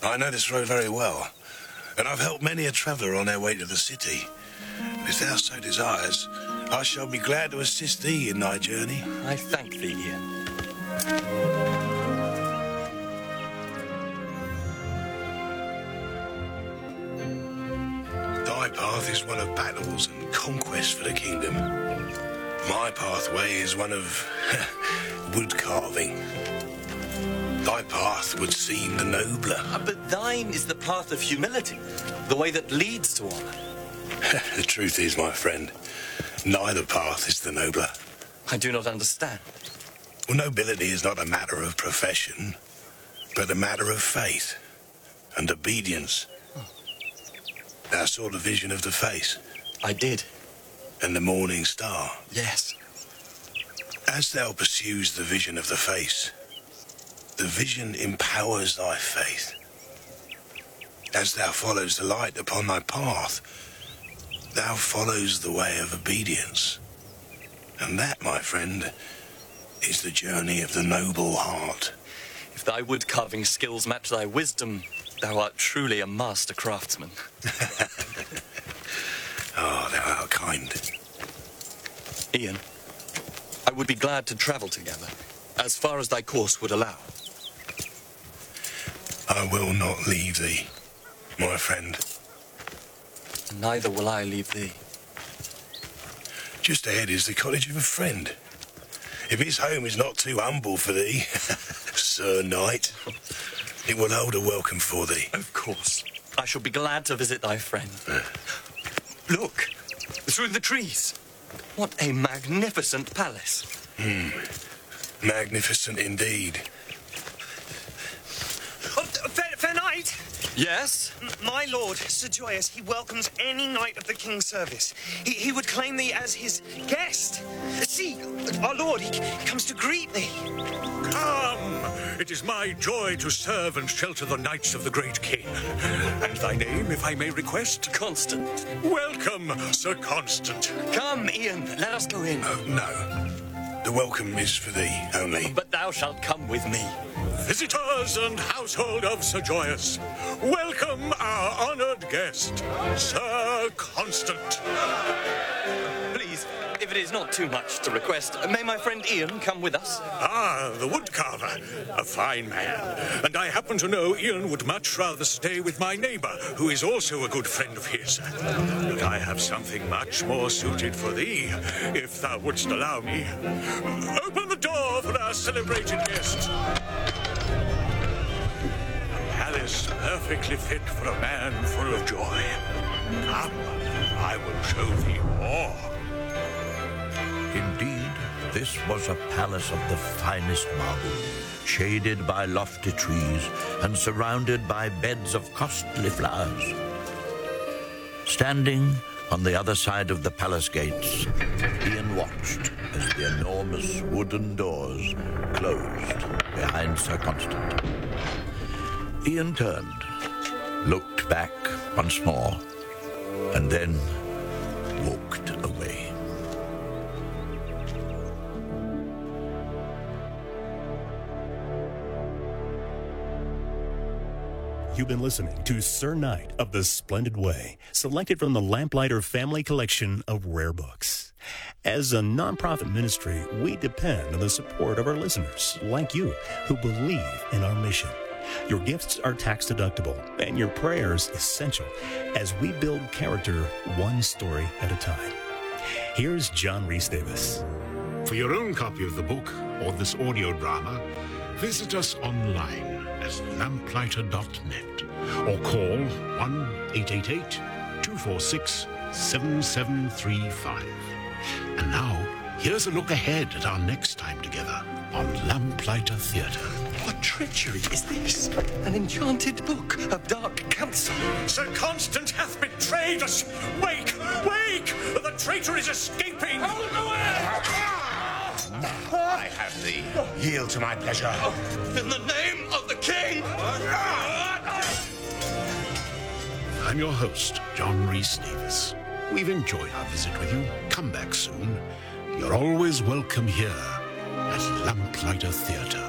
I know this road very well, and I've helped many a traveller on their way to the city. If thou so desires, I shall be glad to assist thee in thy journey. I thank thee, Ian. Thy path is one of battles and conquest for the kingdom. My pathway is one of wood carving. Thy path would seem the nobler. But thine is the path of humility, the way that leads to honour. The truth is, my friend, neither path is the nobler. I do not understand. Well, nobility is not a matter of profession, but a matter of faith and obedience. Thou saw the vision of the face? I did. And the morning star? Yes. As thou pursues the vision of the face, the vision empowers thy faith. As thou follows the light upon thy path, thou follows the way of obedience. And that, my friend, is the journey of the noble heart. If thy wood-carving skills match thy wisdom, thou art truly a master craftsman. Oh, thou art kind. Ian, I would be glad to travel together, as far as thy course would allow. I will not leave thee, my friend. Neither will I leave thee. Just ahead is the cottage of a friend. If his home is not too humble for thee, Sir Knight, it will hold a welcome for thee. Of course. I shall be glad to visit thy friend. Look, through the trees. What a magnificent palace. Magnificent indeed. Fair Knight! Yes? My lord, Sir Joyous, he welcomes any knight of the king's service. He would claim thee as his guest. See, our lord, he comes to greet thee. Come! It is my joy to serve and shelter the knights of the great king. And thy name, if I may request? Constant. Welcome, Sir Constant. Come, Ian, let us go in. No. The welcome is for thee only. But thou shalt come with me. Visitors and household of Sir Joyous, welcome our honoured guest, Sir Constant. Please, if it is not too much to request, may my friend Ian come with us? Ah, the woodcarver, a fine man. And I happen to know Ian would much rather stay with my neighbour, who is also a good friend of his. But I have something much more suited for thee, if thou wouldst allow me. Open the door for our celebrated guest. A palace perfectly fit for a man full of joy. Come, I will show thee more. Indeed, this was a palace of the finest marble, shaded by lofty trees and surrounded by beds of costly flowers. Standing on the other side of the palace gates, Ian watched as the enormous wooden doors closed behind Sir Constant. Ian turned, looked back once more, and then walked away. You've been listening to Sir Knight of the Splendid Way, selected from the Lamplighter Family Collection of Rare Books. As a nonprofit ministry, we depend on the support of our listeners, like you, who believe in our mission. Your gifts are tax deductible, and your prayers essential as we build character one story at a time. Here's John Rhys Davis. For your own copy of the book or this audio drama, visit us online at lamplighter.net or call 1-888-246-7735. And now, here's a look ahead at our next time together on Lamplighter Theatre. What treachery is this? An enchanted book of dark counsel. Sir Constant hath betrayed us! Wake! Wake! The traitor is escaping! Hold away! I have thee. Yield to my pleasure. In the name of the king! I'm your host, John Rhys Davis. We've enjoyed our visit with you. Come back soon. You're always welcome here at Lamplighter Theatre.